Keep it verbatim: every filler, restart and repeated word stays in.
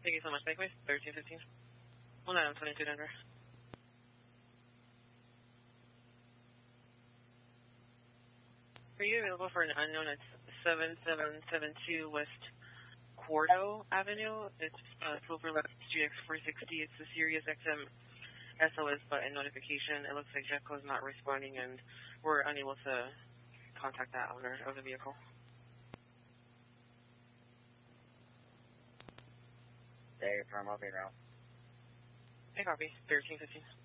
Thank you so much. Likewise, thirteen fifteen. one nine twenty-two Denver. Are you available for an unknown at seven seven seven two West Quarto Avenue? It's uh, Silver Left G X four sixty. It's the Sirius X M S O S button notification. It looks like Jeffco is not responding, and we're unable to contact that owner of the vehicle. Hey, firm, I'll be around. Hey, copy. thirteen fifteen.